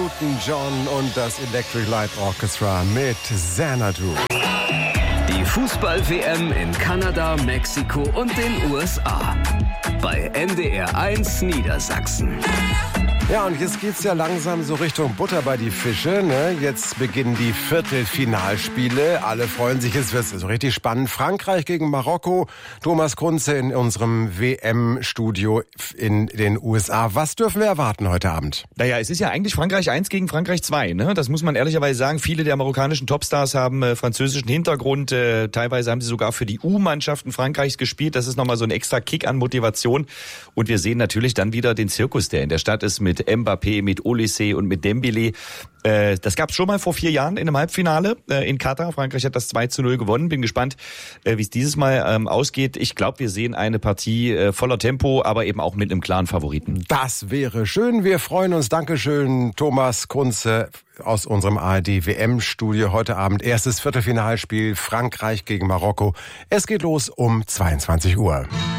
Newton John und das Electric Light Orchestra mit Xanadu. Die Fußball-WM in Kanada, Mexiko und den USA. Bei NDR 1 Niedersachsen. Ja, und jetzt geht's ja langsam so Richtung Butter bei die Fische, ne? Jetzt beginnen die Viertelfinalspiele. Alle freuen sich, es wird so richtig spannend. Frankreich gegen Marokko. Thomas Kunze in unserem WM-Studio in den USA. Was dürfen wir erwarten heute Abend? Naja, es ist ja eigentlich Frankreich 1 gegen Frankreich 2, ne? Das muss man ehrlicherweise sagen. Viele der marokkanischen Topstars haben französischen Hintergrund. Teilweise haben sie sogar für die U-Mannschaften Frankreichs gespielt. Das ist nochmal so ein extra Kick an Motivation. Und wir sehen natürlich dann wieder den Zirkus, der in der Stadt ist, mit Mbappé, mit Olysée und mit Dembélé. Das gab es schon mal vor 4 Jahren in einem Halbfinale in Katar. Frankreich hat das 2:0 gewonnen. Bin gespannt, wie es dieses Mal ausgeht. Ich glaube, wir sehen eine Partie voller Tempo, aber eben auch mit einem klaren Favoriten. Das wäre schön. Wir freuen uns. Dankeschön, Thomas Kunze aus unserem ARD-WM-Studio. Heute Abend erstes Viertelfinalspiel Frankreich gegen Marokko. Es geht los um 22 Uhr.